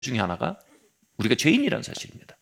중에 하나가 우리가 죄인이라는 사실입니다.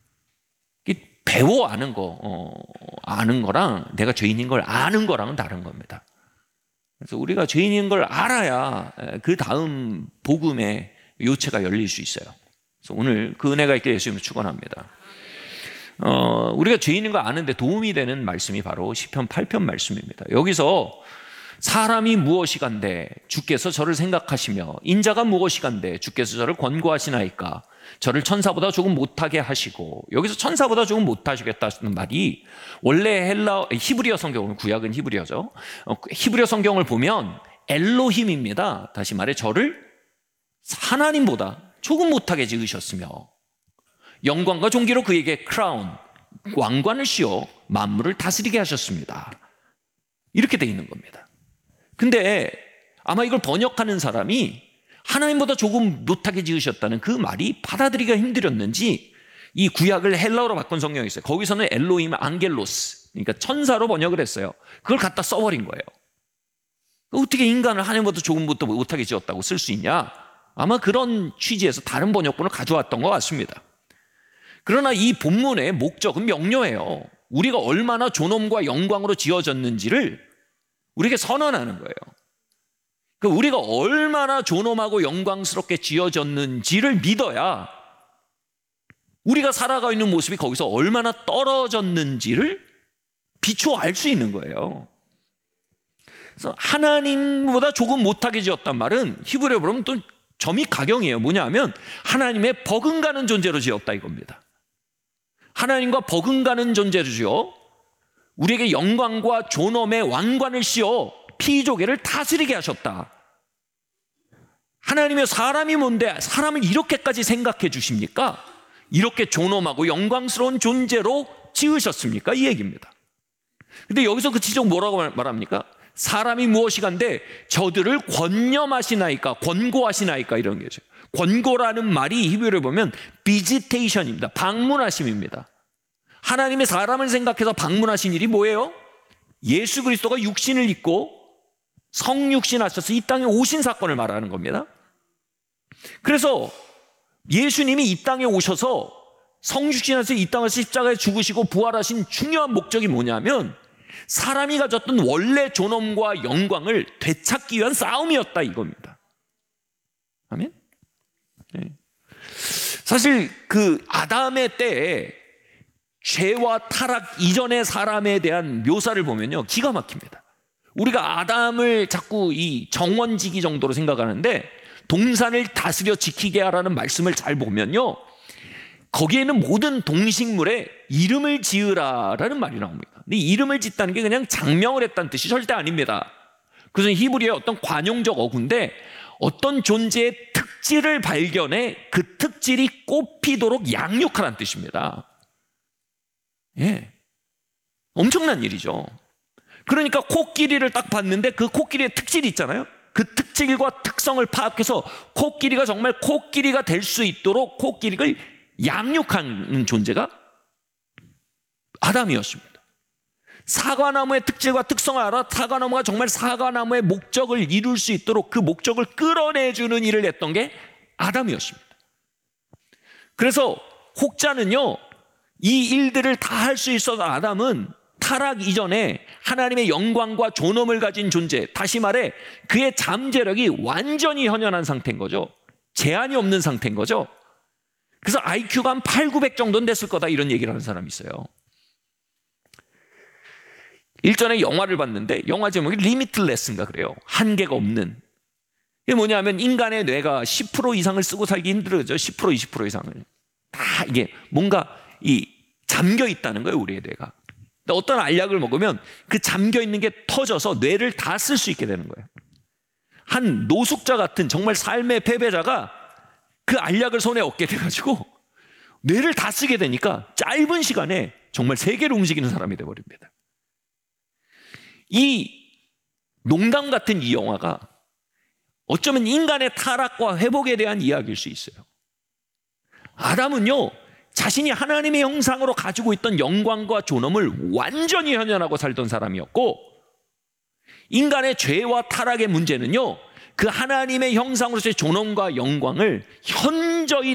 배워 아는 거랑 내가 죄인인 걸 아는 거랑은 다른 겁니다. 그래서 우리가 죄인인 걸 알아야 그 다음 복음의 요체가 열릴 수 있어요. 그래서 오늘 그 은혜가 있게 예수님을 축원합니다. 우리가 죄인인 걸 아는데 도움이 되는 말씀이 바로 시편 8편 말씀입니다. 여기서 사람이 무엇이간데 주께서 저를 생각하시며 인자가 무엇이간데 주께서 저를 권고하시나이까. 저를 천사보다 조금 못하게 하시고, 여기서 천사보다 조금 못하시겠다는 말이 원래 히브리어 성경, 구약은 히브리어죠. 히브리어 성경을 보면 엘로힘입니다. 다시 말해 저를 하나님보다 조금 못하게 지으셨으며 영광과 존귀로 그에게 크라운, 왕관을 씌워 만물을 다스리게 하셨습니다. 이렇게 돼 있는 겁니다. 근데 아마 이걸 번역하는 사람이 하나님보다 조금 못하게 지으셨다는 그 말이 받아들이기가 힘들었는지 이 구약을 헬라어로 바꾼 성경이 있어요. 거기서는 엘로힘 앙겔로스, 그러니까 천사로 번역을 했어요. 그걸 갖다 써버린 거예요. 어떻게 인간을 하나님보다 조금 못하게 지었다고 쓸 수 있냐? 아마 그런 취지에서 다른 번역본을 가져왔던 것 같습니다. 그러나 이 본문의 목적은 명료해요. 우리가 얼마나 존엄과 영광으로 지어졌는지를 우리에게 선언하는 거예요. 우리가 얼마나 존엄하고 영광스럽게 지어졌는지를 믿어야 우리가 살아가고 있는 모습이 거기서 얼마나 떨어졌는지를 비추어 알 수 있는 거예요. 그래서 하나님보다 조금 못하게 지었단 말은 히브리어로 보면 또 점이 가경이에요. 뭐냐면 하나님의 버금가는 존재로 지었다 이겁니다. 하나님과 버금가는 존재로 지어 우리에게 영광과 존엄의 왕관을 씌워 피조계를 다스리게 하셨다. 하나님의 사람이 뭔데 사람을 이렇게까지 생각해 주십니까? 이렇게 존엄하고 영광스러운 존재로 지으셨습니까? 이 얘기입니다. 근데 여기서 그 지적 뭐라고 말합니까? 사람이 무엇이간데 저들을 권념하시나이까, 권고하시나이까 이런 게죠. 권고라는 말이 히브리어를 보면 비지테이션입니다. 방문하심입니다. 하나님의 사람을 생각해서 방문하신 일이 뭐예요? 예수 그리스도가 육신을 입고 성육신 하셔서 이 땅에 오신 사건을 말하는 겁니다. 그래서 예수님이 이 땅에 오셔서 성육신하셔서 이 땅에서 십자가에 죽으시고 부활하신 중요한 목적이 뭐냐면 사람이 가졌던 원래 존엄과 영광을 되찾기 위한 싸움이었다 이겁니다. 아멘? 네. 사실 그 아담의 때에 죄와 타락 이전의 사람에 대한 묘사를 보면요 기가 막힙니다. 우리가 아담을 자꾸 이 정원지기 정도로 생각하는데 동산을 다스려 지키게 하라는 말씀을 잘 보면요 거기에는 모든 동식물에 이름을 지으라라는 말이 나옵니다. 근데 이름을 짓다는 게 그냥 장명을 했다는 뜻이 절대 아닙니다. 그것은 히브리어의 어떤 관용적 어구인데 어떤 존재의 특질을 발견해 그 특질이 꽃피도록 양육하라는 뜻입니다. 예, 엄청난 일이죠. 그러니까 코끼리를 딱 봤는데 그 코끼리의 특질이 있잖아요. 그 특질과 특성을 파악해서 코끼리가 정말 코끼리가 될 수 있도록 코끼리를 양육하는 존재가 아담이었습니다. 사과나무의 특질과 특성을 알아 사과나무가 정말 사과나무의 목적을 이룰 수 있도록 그 목적을 끌어내주는 일을 했던 게 아담이었습니다. 그래서 혹자는요 이 일들을 다 할 수 있어서 아담은 타락 이전에 하나님의 영광과 존엄을 가진 존재, 다시 말해 그의 잠재력이 완전히 현현한 상태인 거죠. 제한이 없는 상태인 거죠. 그래서 IQ가 한 8, 900 정도는 됐을 거다 이런 얘기를 하는 사람이 있어요. 일전에 영화를 봤는데 영화 제목이 리미틀레스인가 그래요. 한계가 없는. 이게 뭐냐면 인간의 뇌가 10% 이상을 쓰고 살기 힘들어져. 10% 20% 이상을 다 이게 뭔가 이 잠겨 있다는 거예요 우리의 뇌가. 어떤 알약을 먹으면 그 잠겨 있는 게 터져서 뇌를 다 쓸 수 있게 되는 거예요. 한 노숙자 같은 정말 삶의 패배자가 그 알약을 손에 얻게 돼가지고 뇌를 다 쓰게 되니까 짧은 시간에 정말 세계를 움직이는 사람이 돼버립니다. 이 농담 같은 이 영화가 어쩌면 인간의 타락과 회복에 대한 이야기일 수 있어요. 아담은요 자신이 하나님의 형상으로 가지고 있던 영광과 존엄을 완전히 현현하고 살던 사람이었고 인간의 죄와 타락의 문제는요 그 하나님의 형상으로서의 존엄과 영광을 현저히